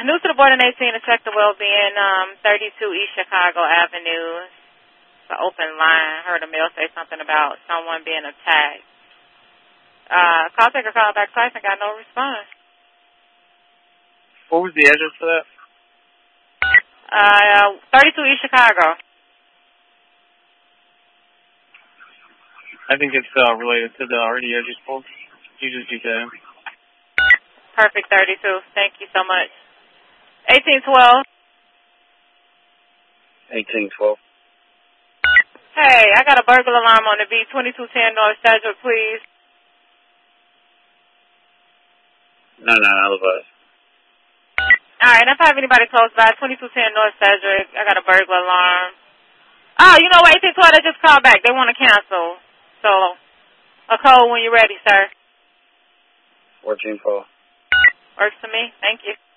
New to the board in 18 to check the well-being, 32 East Chicago Avenue. It's an open line. Heard a male say something about someone being attacked. Call taker called back twice and got no response. What was the address for that? 32 East Chicago. I think it's related to the already address poll. You just do that. Perfect, 32. Thank you so much. 1812. 1812. Hey, I got a burglar alarm on the beat, 2210 North Sedgwick, please. No, otherwise. All right, if I have anybody close by, 2210 North Sedgwick, I got a burglar alarm. Oh, you know what, 1812, they just called back. They want to cancel. So, a code when you're ready, sir. 14-4. Works for me. Thank you.